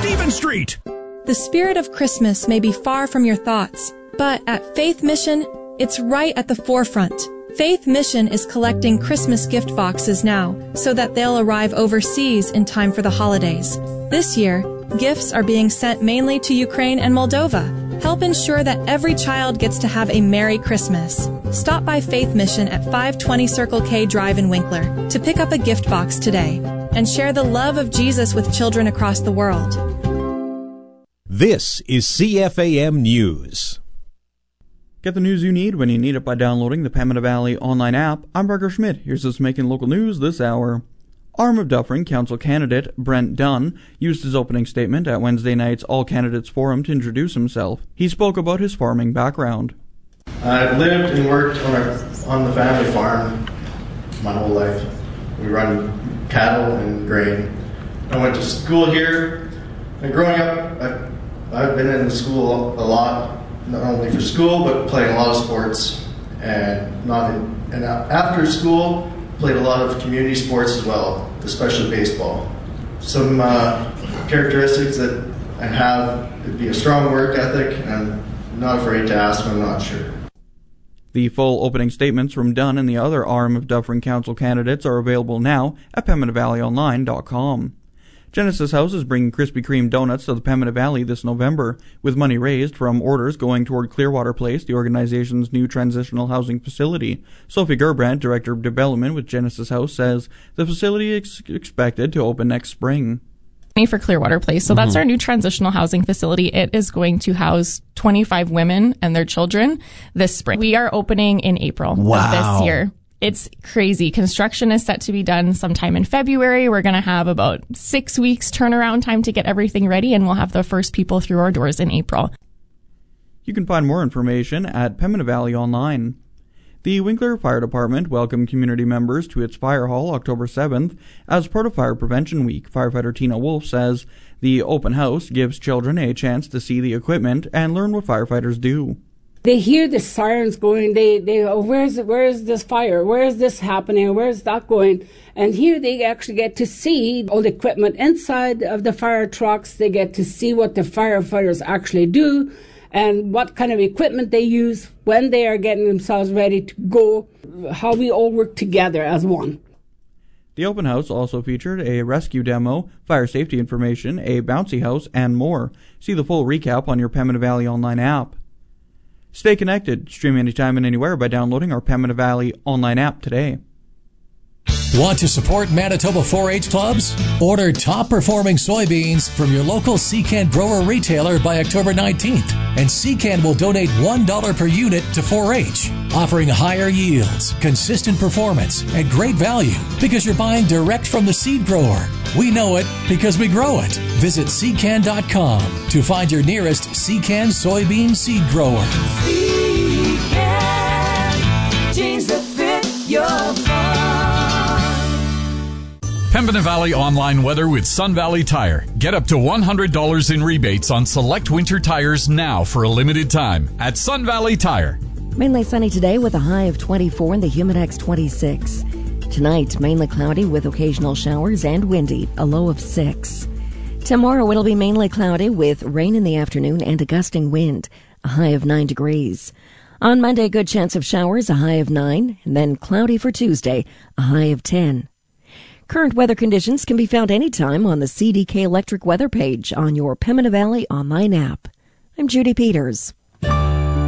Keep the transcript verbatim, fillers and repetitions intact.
Stevens Street. The spirit of Christmas may be far from your thoughts, but at Faith Mission, it's right at the forefront. Faith Mission is collecting Christmas gift boxes now so that they'll arrive overseas in time for the holidays. This year, gifts are being sent mainly to Ukraine and Moldova. Help ensure that every child gets to have a Merry Christmas. Stop by Faith Mission at five twenty Circle K Drive in Winkler to pick up a gift box today and share the love of Jesus with children across the world. This is C F A M News. Get the news you need when you need it by downloading the Pembina Valley online app. I'm Parker Schmidt. Here's what's making local news this hour. Arm of Dufferin Council candidate Brent Dunn used his opening statement at Wednesday night's All Candidates Forum to introduce himself. He spoke about his farming background. I've lived and worked on, our, on the family farm my whole life. We run cattle and grain. I went to school here, and growing up, I've, I've been in school a lot. Not only for school, but playing a lot of sports, and not in, and after school, played a lot of community sports as well, especially baseball. Some uh, characteristics that I have would be a strong work ethic, and I'm not afraid to ask when I'm not sure. The full opening statements from Dunn and the other Arm of Dufferin Council candidates are available now at pembina valley online dot com. Genesis House is bringing Krispy Kreme donuts to the Pembina Valley this November, with money raised from orders going toward Clearwater Place, the organization's new transitional housing facility. Sophie Gerbrandt, Director of Development with Genesis House, says the facility is expected to open next spring. For Clearwater Place. So mm-hmm. That's our new transitional housing facility. It is going to house twenty-five women and their children this spring. We are opening in April wow. of this year. It's crazy. Construction is set to be done sometime in February. We're going to have about six weeks turnaround time to get everything ready, and we'll have the first people through our doors in April. You can find more information at Pembina Valley Online. The Winkler Fire Department welcomed community members to its fire hall October seventh as part of Fire Prevention Week. Firefighter Tina Wolf says the open house gives children a chance to see the equipment and learn what firefighters do. They hear the sirens going, they, they, oh, where's, where's this fire? Where is this happening? Where's that going? And here they actually get to see all the equipment inside of the fire trucks. They get to see what the firefighters actually do and what kind of equipment they use when they are getting themselves ready to go, how we all work together as one. The open house also featured a rescue demo, fire safety information, a bouncy house, and more. See the full recap on your Pembina Valley Online app. Stay connected. Stream anytime and anywhere by downloading our Pembina Valley online app today. Want to support Manitoba four H clubs? Order top-performing soybeans from your local Secan grower retailer by October nineteenth, and Secan will donate one dollar per unit to four H, offering higher yields, consistent performance, and great value because you're buying direct from the seed grower. We know it because we grow it. Visit secan dot com to find your nearest Secan soybean seed grower. Secan, jeans that fit your farm. Pembina Valley online weather with Sun Valley Tire. Get up to one hundred dollars in rebates on select winter tires now for a limited time at Sun Valley Tire. Mainly sunny today with a high of twenty-four and the Humidex twenty-six. Tonight, mainly cloudy with occasional showers and windy, a low of six. Tomorrow, it'll be mainly cloudy with rain in the afternoon and a gusting wind, a high of nine degrees. On Monday, good chance of showers, a high of nine, and then cloudy for Tuesday, a high of ten. Current weather conditions can be found anytime on the C D K Electric weather page on your Pembina Valley online app. I'm Judy Peters.